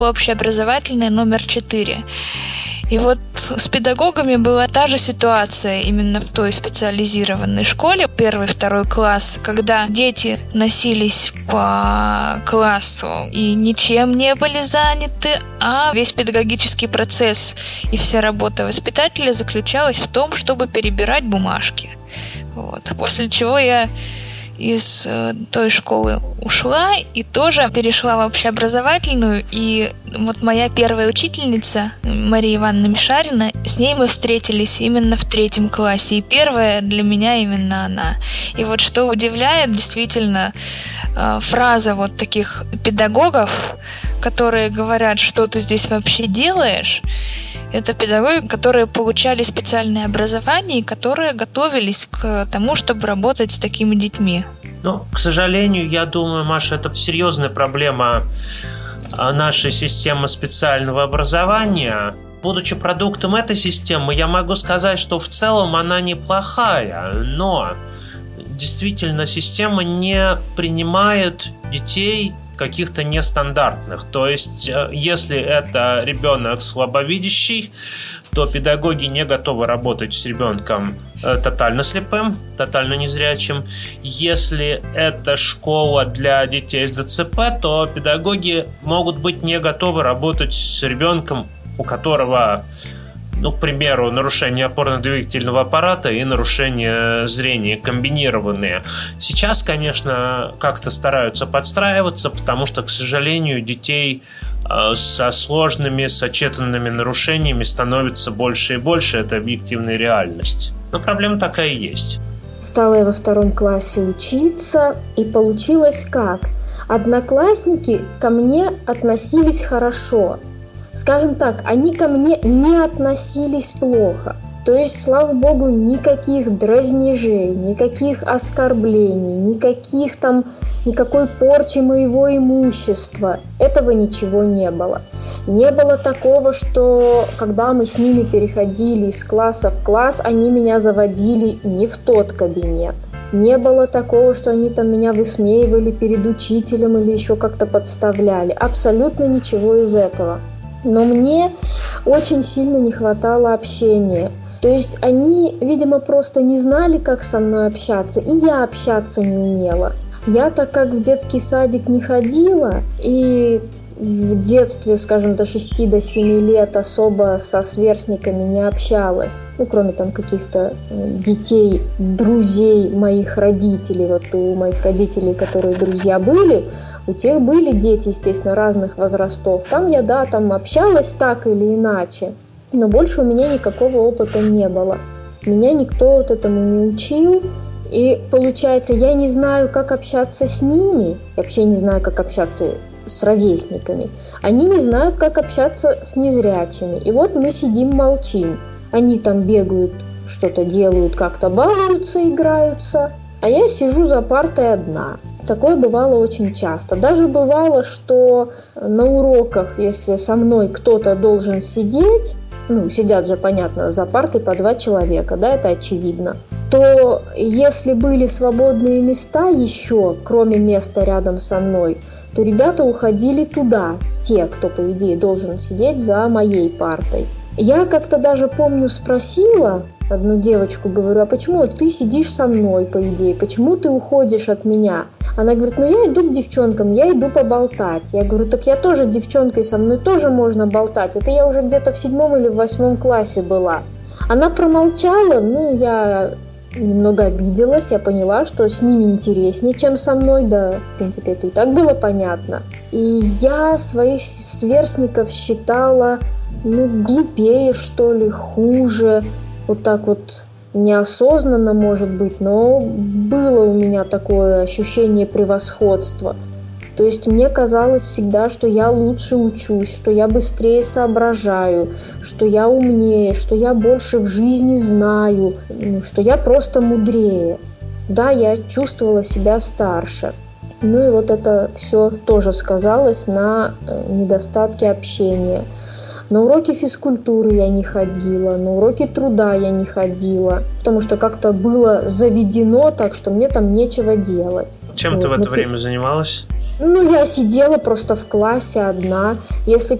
общеобразовательная номер 4. И вот с педагогами была та же ситуация именно в той специализированной школе, 1-2 класс, когда дети носились по классу и ничем не были заняты, а весь педагогический процесс и вся работа воспитателя заключалась в том, чтобы перебирать бумажки. Вот. После чего я из той школы ушла и тоже перешла в общеобразовательную. И вот моя первая учительница, Мария Ивановна Мишарина, с ней мы встретились именно в 3 классе. И первая для меня именно она. И вот что удивляет, действительно, фраза вот таких педагогов, которые говорят, что ты здесь вообще делаешь, это педагоги, которые получали специальное образование и которые готовились к тому, чтобы работать с такими детьми. Ну, к сожалению, я думаю, Маша, это серьезная проблема нашей системы специального образования. Будучи продуктом этой системы, я могу сказать, что в целом она неплохая, но действительно система не принимает детей каких-то нестандартных. То есть, если это ребенок слабовидящий, то педагоги не готовы работать с ребенком тотально слепым, тотально незрячим. Если это школа для детей с ДЦП, то педагоги могут быть не готовы работать с ребенком, у которого, к примеру, нарушение опорно-двигательного аппарата и нарушение зрения комбинированные. Сейчас, конечно, как-то стараются подстраиваться, потому что, к сожалению, детей со сложными, сочетанными нарушениями становится больше и больше. Это объективная реальность. Но проблема такая и есть. Стала я во 2 классе учиться, и получилось как? Одноклассники ко мне относились хорошо. Скажем так, они ко мне не относились плохо. То есть, слава богу, никаких дразнежей, никаких оскорблений, никакой порчи моего имущества. Этого ничего не было. Не было такого, что когда мы с ними переходили из класса в класс, они меня заводили не в тот кабинет. Не было такого, что они там меня высмеивали перед учителем или еще как-то подставляли. Абсолютно ничего из этого. Но мне очень сильно не хватало общения. То есть они, видимо, просто не знали, как со мной общаться, и я общаться не умела. Я, так как в детский садик не ходила, и в детстве, скажем, до 6-7 лет особо со сверстниками не общалась, кроме там каких-то детей, друзей моих родителей. Вот у моих родителей, которые друзья были, у тех были дети, естественно, разных возрастов. Там я, там общалась так или иначе, но больше у меня никакого опыта не было. Меня никто вот этому не учил. И получается, я не знаю, как общаться с ними, вообще не знаю, как общаться с ровесниками. Они не знают, как общаться с незрячими. И вот мы сидим, молчим. Они там бегают, что-то делают, как-то балуются, играются. А я сижу за партой одна. Такое бывало очень часто. Даже бывало, что на уроках, если со мной кто-то должен сидеть, сидят же, понятно, за партой по 2 человека, это очевидно, то если были свободные места еще, кроме места рядом со мной, то ребята уходили туда, те, кто, по идее, должен сидеть за моей партой. Я как-то даже, помню, спросила одну девочку, говорю, а почему ты сидишь со мной, по идее, почему ты уходишь от меня? Она говорит, я иду к девчонкам, я иду поболтать. Я говорю, так я тоже девчонкой, со мной тоже можно болтать. Это я уже где-то в 7 или в 8 классе была. Она промолчала, я немного обиделась, я поняла, что с ними интереснее, чем со мной, в принципе, это и так было понятно. И я своих сверстников считала, глупее, что ли, хуже, вот так вот неосознанно, может быть, но было у меня такое ощущение превосходства. То есть мне казалось всегда, что я лучше учусь, что я быстрее соображаю, что я умнее, что я больше в жизни знаю, что я просто мудрее. Да, я чувствовала себя старше. И вот это все тоже сказалось на недостатке общения. На уроки физкультуры я не ходила, на уроки труда я не ходила, потому что как-то было заведено так, что мне там нечего делать. Чем ты в это время занималась? Ну, я сидела просто в классе одна. Если